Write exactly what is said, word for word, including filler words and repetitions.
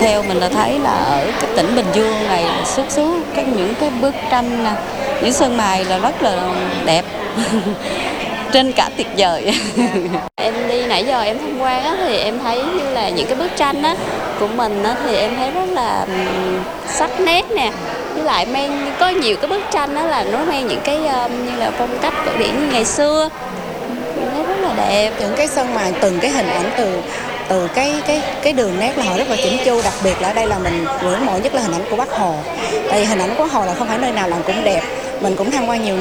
Theo mình là thấy là ở cái tỉnh Bình Dương này xuất xứ các những cái bức tranh nè, những sơn mài là rất là đẹp. Trên cả tuyệt vời. Em đi nãy giờ em tham quan á, thì em thấy như là những cái bức tranh á của mình á, thì em thấy rất là sắc nét nè, với lại mang có nhiều cái bức tranh đó là nó mang những cái um, như là phong cách cổ điển như ngày xưa, em thấy rất là đẹp. Những cái sơn mài từng cái hình ảnh từ từ cái cái cái đường nét là họ rất là chỉnh chu, đặc biệt là ở đây là mình ngưỡng mộ nhất là hình ảnh của Bác Hồ. Tại vì hình ảnh của Bác Hồ là không phải nơi nào làm cũng đẹp. Mình cũng tham quan nhiều